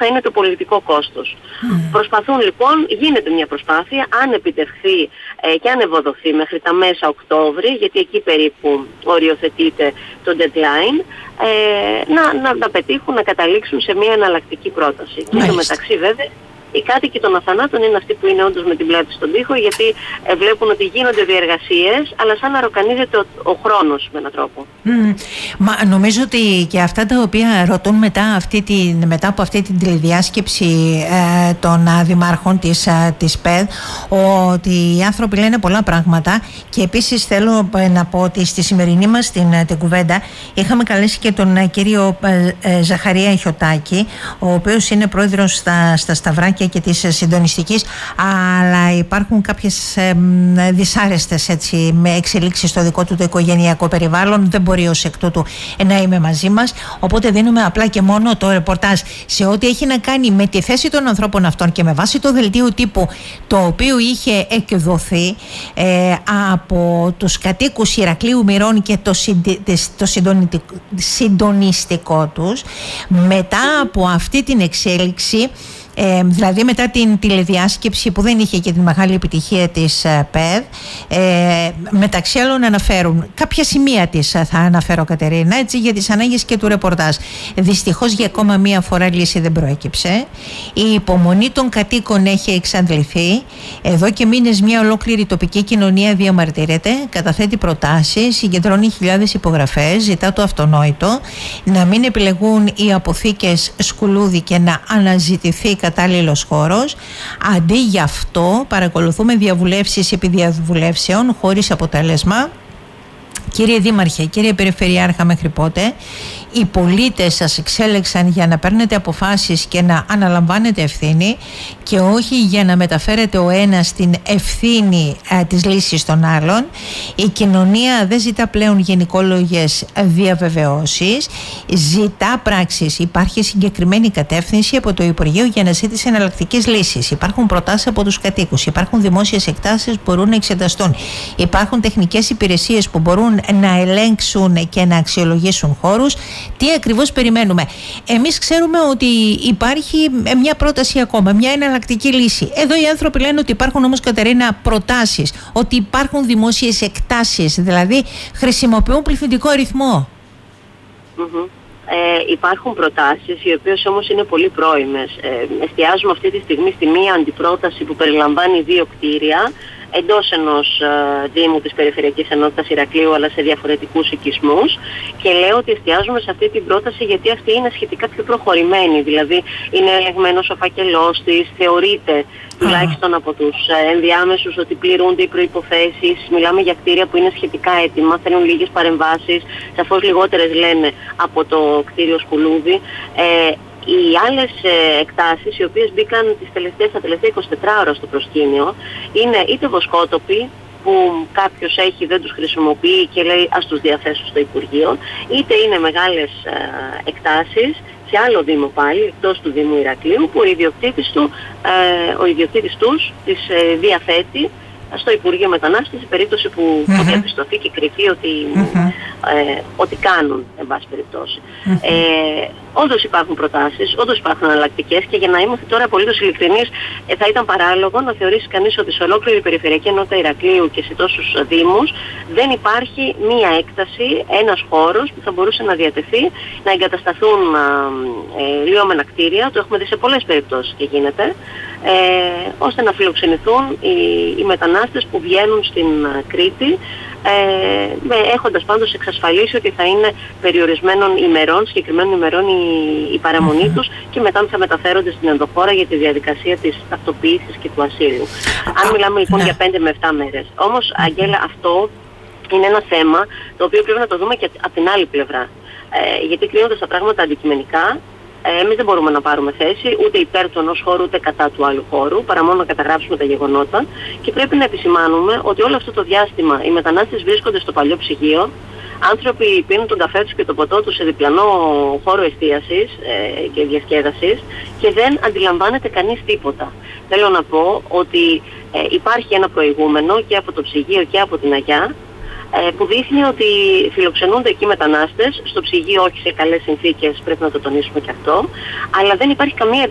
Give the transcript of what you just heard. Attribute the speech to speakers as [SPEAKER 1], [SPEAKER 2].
[SPEAKER 1] θα είναι το πολιτικό κόστος. Προσπαθούν λοιπόν, γίνεται μια προσπάθεια, αν επιτευχθεί και αν ευοδοθεί μέχρι τα μέσα Οκτώβρη, γιατί εκεί περίπου οριοθετείται το deadline, να πετύχουν, να καταλήξουν σε μια εναλλακτική πρόταση. Και στο μεταξύ βέβαια οι κάτοικοι των Αθανάτων είναι αυτοί που είναι όντως με την πλάτη στον τοίχο, γιατί βλέπουν ότι γίνονται διεργασίες, αλλά σαν να ροκανίζεται ο χρόνος με έναν τρόπο.
[SPEAKER 2] Μα νομίζω ότι και αυτά τα οποία ρωτούν μετά από αυτή την τηλεδιάσκεψη των δημάρχων της ΠΕΔ, ότι οι άνθρωποι λένε πολλά πράγματα. Και επίσης θέλω να πω ότι στη σημερινή μας την κουβέντα είχαμε καλέσει και τον κύριο Ζαχαρία Χιωτάκη, ο οποίος είναι πρόεδρος στα Σταυράκια και της συντονιστικής, αλλά υπάρχουν κάποιες δυσάρεστες με εξελίξεις στο δικό του το οικογενειακό περιβάλλον. Δεν μπορεί ως εκ τούτου να είμαι μαζί μας, οπότε δίνουμε απλά και μόνο το ρεπορτάζ σε ό,τι έχει να κάνει με τη θέση των ανθρώπων αυτών και με βάση το δελτίο τύπου το οποίο είχε εκδοθεί από τους κατοίκους Ηρακλείου Μυρών και το συντονιστικό τους. Μετά από αυτή την εξέλιξη, δηλαδή μετά την τηλεδιάσκεψη που δεν είχε και τη μεγάλη επιτυχία της ΠΕΔ, μεταξύ άλλων αναφέρουν κάποια σημεία της, θα αναφέρω Κατερίνα, έτσι, για τις ανάγκες και του ρεπορτάζ. Δυστυχώς για ακόμα μία φορά λύση δεν προέκυψε. Η υπομονή των κατοίκων έχει εξαντληθεί. Εδώ και μήνες μια ολόκληρη τοπική κοινωνία διαμαρτύρεται, καταθέτει προτάσεις, συγκεντρώνει χιλιάδες υπογραφές, ζητά το αυτονόητο, να μην επιλεγούν οι αποθήκες Σκουλούδη και να αναζητηθεί κατάλληλος χώρος. Αντί γι' αυτό παρακολουθούμε διαβουλεύσεις επί διαβουλεύσεων χωρίς αποτέλεσμα. Κύριε Δήμαρχε, κύριε Περιφερειάρχα, μέχρι πότε οι πολίτες σας εξέλεξαν για να παίρνετε αποφάσεις και να αναλαμβάνετε ευθύνη και όχι για να μεταφέρετε ο ένας την ευθύνη της λύσης των άλλων? Η κοινωνία δεν ζητά πλέον γενικόλογες διαβεβαιώσεις, ζητά πράξεις. Υπάρχει συγκεκριμένη κατεύθυνση από το Υπουργείο για να ζήτησε εναλλακτικές λύσεις. Υπάρχουν προτάσεις από τους κατοίκους, υπάρχουν δημόσιες εκτάσεις που μπορούν να εξεταστούν, υπάρχουν τεχνικές υπηρεσίες που μπορούν να ελέγξουν και να αξιολογήσουν χώρους. Τι ακριβώς περιμένουμε? Εμείς ξέρουμε ότι υπάρχει μια πρόταση ακόμα, μια εναλλακτική λύση. Εδώ οι άνθρωποι λένε ότι υπάρχουν όμως, Κατερίνα, προτάσεις, ότι υπάρχουν δημόσιες εκτάσεις, δηλαδή χρησιμοποιούν πληθυντικό αριθμό.
[SPEAKER 1] Υπάρχουν προτάσεις, οι οποίες όμως είναι πολύ πρώιμες. Εστιάζουμε αυτή τη στιγμή στη μία αντιπρόταση που περιλαμβάνει 2 κτίρια εντός ενός Δήμου της Περιφερειακής Ενότητας Ηρακλείου, αλλά σε διαφορετικούς οικισμούς, και λέω ότι εστιάζουμε σε αυτή την πρόταση γιατί αυτή είναι σχετικά πιο προχωρημένη, δηλαδή είναι ελεγμένος ο φάκελός της, θεωρείται τουλάχιστον από τους ενδιάμεσους ότι πληρούνται οι προϋποθέσεις. Μιλάμε για κτίρια που είναι σχετικά έτοιμα, θέλουν λίγες παρεμβάσεις, σαφώς λιγότερες λένε από το κτίριο Σκουλούδη. Οι άλλες εκτάσεις, οι οποίες μπήκαν τα τελευταία 24 ώρα στο προσκήνιο, είναι είτε βοσκότοποι που κάποιος έχει, δεν τους χρησιμοποιεί και λέει ας τους διαθέσω στο Υπουργείο, είτε είναι μεγάλες εκτάσεις σε άλλο Δήμο πάλι, εκτός του Δήμου Ηρακλείου, που ο ιδιοκτήτης τους τις διαθέτει στο Υπουργείο Μετανάστευση, σε περίπτωση που διαπιστωθεί και κρυφεί ότι κάνουν, εν πάση περιπτώσει. Όντως υπάρχουν προτάσεις, όντως υπάρχουν εναλλακτικές, και για να είμαστε τώρα απολύτως ειλικρινείς, θα ήταν παράλογο να θεωρήσει κανείς ότι σε ολόκληρη Περιφερειακή Ενότητα Ηρακλείου και σε τόσους δήμους δεν υπάρχει μία έκταση, ένας χώρος που θα μπορούσε να διατεθεί, να εγκατασταθούν λιώμενα κτίρια, το έχουμε δει σε πολλές περιπτώσεις και γίνεται, ώστε να φιλοξενηθούν οι μετανάστες που βγαίνουν στην Κρήτη, έχοντας πάντως εξασφαλίσει ότι θα είναι περιορισμένων ημερών, συγκεκριμένων ημερών η παραμονή τους, και μετά θα μεταφέρονται στην ενδοχώρα για τη διαδικασία της ταυτοποίησης και του ασύλου. Αν μιλάμε λοιπόν για 5 με 7 μέρες. Όμως, Αγγέλα, αυτό είναι ένα θέμα το οποίο πρέπει να το δούμε και από την άλλη πλευρά. Γιατί κρίνοντας τα πράγματα αντικειμενικά, εμείς δεν μπορούμε να πάρουμε θέση ούτε υπέρ του ενός χώρου ούτε κατά του άλλου χώρου, παρά μόνο να καταγράψουμε τα γεγονότα, και πρέπει να επισημάνουμε ότι όλο αυτό το διάστημα οι μετανάστες βρίσκονται στο παλιό ψυγείο, άνθρωποι πίνουν τον καφέ τους και το ποτό τους σε διπλανό χώρο εστίασης και διασκέδασης και δεν αντιλαμβάνεται κανείς τίποτα. Θέλω να πω ότι υπάρχει ένα προηγούμενο και από το ψυγείο και από την Αγιά, που δείχνει ότι φιλοξενούνται εκεί μετανάστες, στο ψυγείο όχι σε καλές συνθήκες, πρέπει να το τονίσουμε και αυτό, αλλά δεν υπάρχει καμία